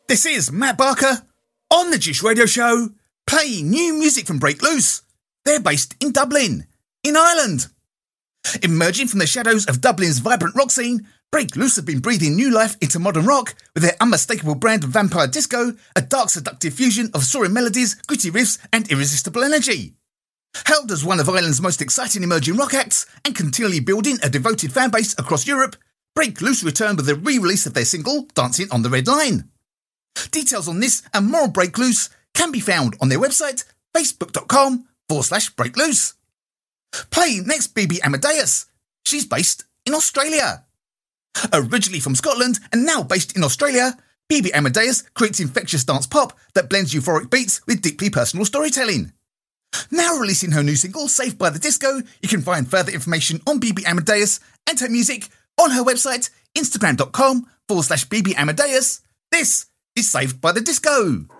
This is Matt Barker on the Jish Radio Show, playing new music from Break Loose. They're based in Dublin, in Ireland. Emerging from the shadows of Dublin's vibrant rock scene, Break Loose have been breathing new life into modern rock with their unmistakable brand of vampire disco, a dark seductive fusion of soaring melodies, gritty riffs and irresistible energy. Held as one of Ireland's most exciting emerging rock acts and continually building a devoted fan base across Europe, Break Loose returned with a re-release of their single, Dancing on the Red Line. Details on this and more on Break Loose can be found on their website, facebook.com/breakloose. Playing next, Bibi Amadeus. She's based in Australia. Originally from Scotland and now based in Australia, Bibi Amadeus creates infectious dance pop that blends euphoric beats with deeply personal storytelling. Now releasing her new single, Saved by the Disco, you can find further information on Bibi Amadeus and her music on her website, instagram.com/Bibi Amadeus. This is Saved by the Disco.